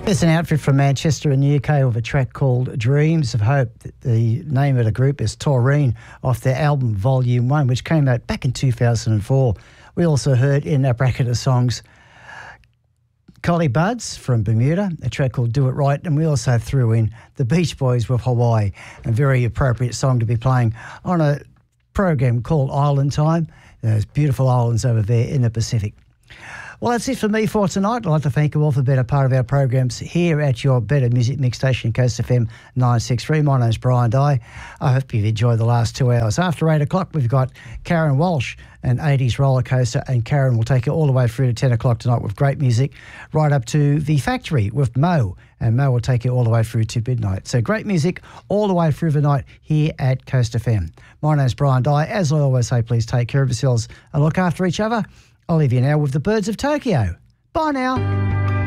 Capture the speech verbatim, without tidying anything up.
There's an outfit from Manchester in the U K with a track called Dreams of Hope. The name of the group is Taurine, off their album Volume one, which came out back in two thousand four. We also heard in our bracket of songs Collie Buddz from Bermuda, a track called Do It Right, and we also threw in the Beach Boys with Hawaii, a very appropriate song to be playing on a program called Island Time. There's beautiful islands over there in the Pacific. Well, that's it for me for tonight. I'd like to thank you all for being a part of our programs here at your Better Music Mix station, Coast F M nine sixty-three. My name's Brian Dye. I hope you've enjoyed the last two hours. After eight o'clock, we've got Karen Walsh and eighties Roller Coaster, and Karen will take you all the way through to ten o'clock tonight with great music, right up to The Factory with Mo, and Mo will take you all the way through to midnight. So great music all the way through the night here at Coast F M. My name's Brian Dye. As I always say, please take care of yourselves and look after each other. I'll leave you now with the Birds of Tokyo. Bye now.